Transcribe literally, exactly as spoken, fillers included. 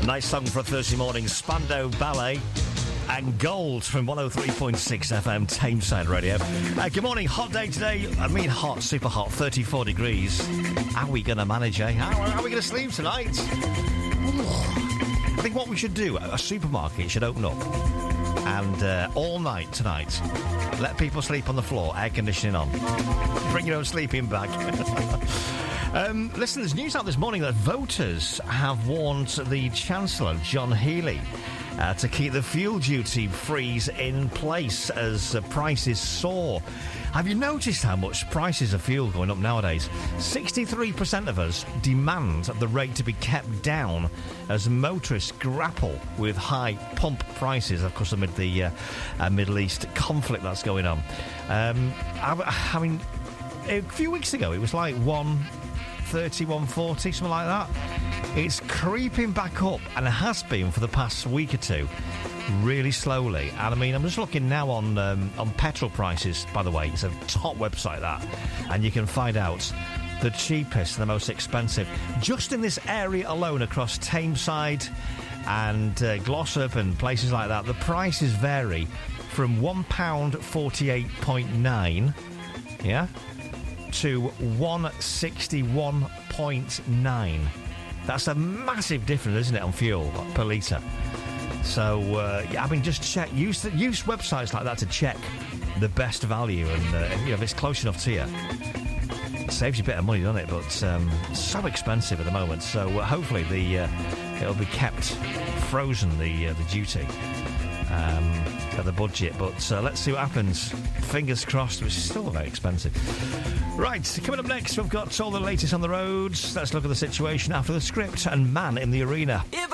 Nice song for a Thursday morning. Spandau Ballet and Gold from one oh three point six F M Tameside Radio. Uh, good morning. Hot day today. I mean hot, super hot, thirty-four degrees. How are we going to manage, eh? How, how are we going to sleep tonight? I think what we should do, a supermarket should open up and uh, all night tonight let people sleep on the floor, air conditioning on. Bring your own sleeping bag. Um, listen, there's news out this morning that voters have warned the Chancellor, John Healey, uh, to keep the fuel duty freeze in place as uh, prices soar. Have you noticed how much prices of fuel going up nowadays? sixty-three percent of us demand the rate to be kept down as motorists grapple with high pump prices, of course, amid the uh, uh, Middle East conflict that's going on. Um, I, I mean, a few weeks ago, it was like one thirty, one forty, something like that. It's creeping back up, and it has been for the past week or two, really slowly. And I mean, I'm just looking now on um, on petrol prices, by the way. It's a top website, that, and you can find out the cheapest and the most expensive. Just in this area alone, across Tameside and uh, Glossop and places like that, the prices vary from one pound forty-eight point nine, yeah, to one sixty-one point nine. That's a massive difference, isn't it, on fuel per litre? So, uh, yeah, I mean, just check. Use use websites like that to check the best value, and uh, you know, if it's close enough to you, it saves you a bit of money, doesn't it? But um, so expensive at the moment. So uh, hopefully the uh, it'll be kept frozen, the uh, the duty. Um, at the budget, but uh, let's see what happens. Fingers crossed, which is still very expensive. Right, coming up next, we've got all the latest on the roads. Let's look at the situation after the script and Man in the Arena. If